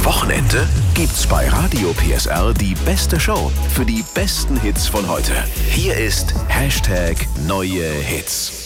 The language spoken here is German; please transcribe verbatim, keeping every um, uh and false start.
Wochenende gibt's bei Radio P S R die beste Show für die besten Hits von heute. Hier ist Hashtag Neue Hits.